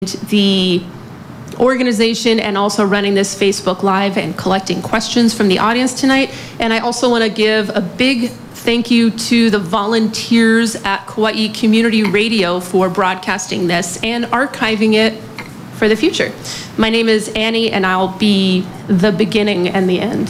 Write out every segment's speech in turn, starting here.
the organization and also running this Facebook Live and collecting questions from the audience tonight. And I also want to give a big thank you to the volunteers at Kauai Community Radio for broadcasting this and archiving it for the future. My name is Annie, and I'll be the beginning and the end.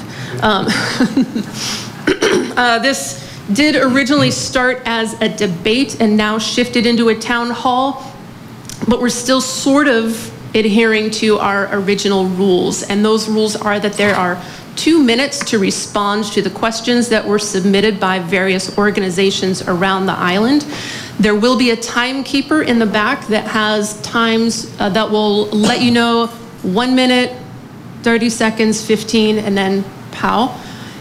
This did originally start as a debate and now shifted into a town hall, but we're still sort of adhering to our original rules. And those rules are that there are 2 minutes to respond to the questions that were submitted by various organizations around the island. There will be a timekeeper in the back that has times that will let you know 1 minute, 30 seconds, 15, and then pow.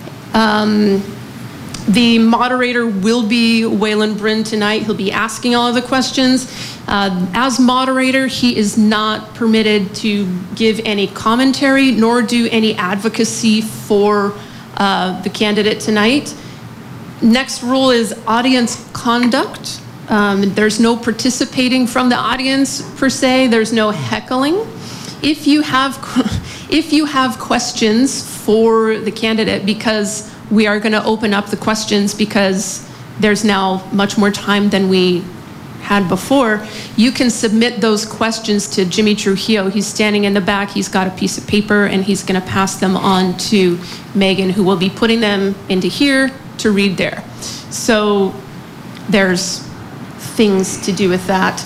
The moderator will be Waylon Bryn tonight. He'll be asking all of the questions. As moderator, he is not permitted to give any commentary nor do any advocacy for the candidate tonight. Next rule is audience conduct. There's no participating from the audience per se. There's no heckling. If you have questions for the candidate, because we are going to open up the questions because there's now much more time than we had before, you can submit those questions to Jimmy Trujillo. He's standing in the back. He's got a piece of paper, and he's going to pass them on to Megan, who will be putting them into here to read there. So there's things to do with that.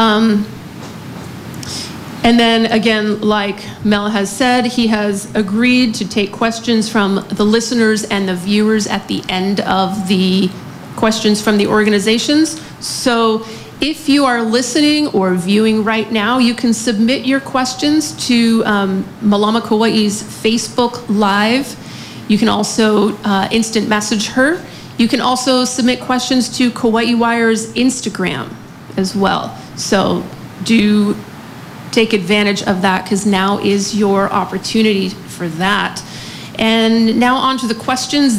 And then again, like Mel has said, he has agreed to take questions from the listeners and the viewers at the end of the questions from the organizations. So if you are listening or viewing right now, you can submit your questions to Malama Kauai's Facebook Live. You can also instant message her. You can also submit questions to Kauai Wire's Instagram as well. So do take advantage of that, because now is your opportunity for that. And now on to the questions.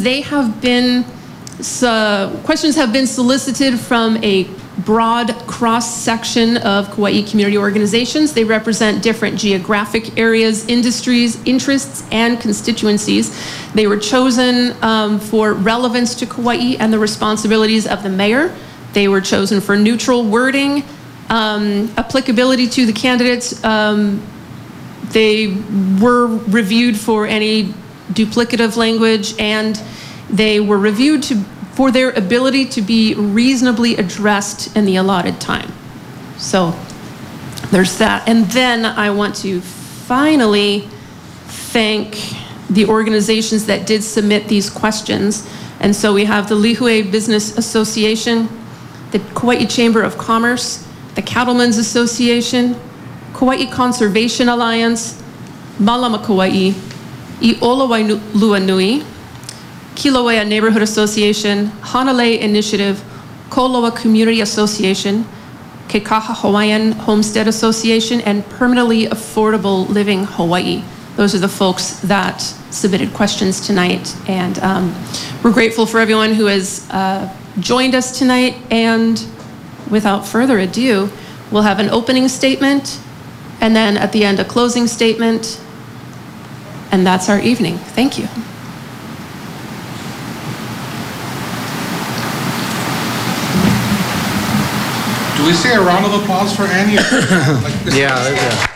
Questions have been solicited from a broad cross-section of Kauai community organizations. They represent different geographic areas, industries, interests, and constituencies. They were chosen for relevance to Kauai and the responsibilities of the mayor. They were chosen for neutral wording, applicability to the candidates. They were reviewed for any duplicative language, and they were reviewed for their ability to be reasonably addressed in the allotted time. So there's that. And then I want to finally thank the organizations that did submit these questions. And so we have the Lihue Business Association, the Kauai Chamber of Commerce, the Cattlemen's Association, Kauai Conservation Alliance, Malama Kauai, I'Ola Wailuanui, Kilauea Neighborhood Association, Hanalei Initiative, Koloa Community Association, Kekaha Hawaiian Homestead Association, and Permanently Affordable Living Hawaii. Those are the folks that submitted questions tonight. And we're grateful for everyone who has joined us tonight. And without further ado, we'll have an opening statement, and then at the end, a closing statement. And that's our evening. Thank you. Do we say a round of applause for Annie? Yeah.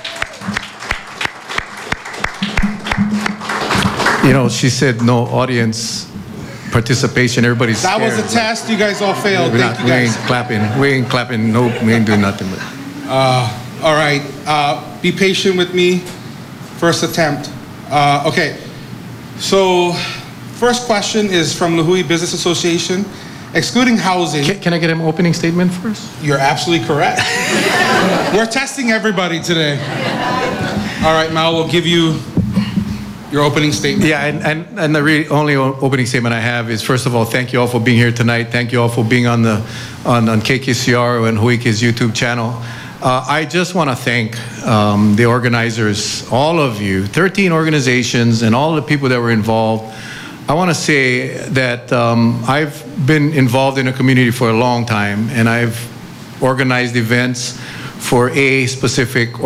You know, she said no audience participation. Everybody's scared. That was a test. You guys all failed. Thank you guys. We ain't clapping. We ain't clapping. Nope. We ain't doing nothing. All right. Be patient with me. First attempt. Okay. So, first question is from Lihue Business Association. Excluding housing. Can I get an opening statement first? You're absolutely correct. We're testing everybody today. All right, Mal, we'll give you your opening statement. Yeah, and the really only opening statement I have is, first of all, thank you all for being here tonight. Thank you all for being on KKCR and Huike's YouTube channel. I just want to thank the organizers, all of you, 13 organizations, and all the people that were involved. I want to say that I've been involved in a community for a long time, and I've organized events for a specific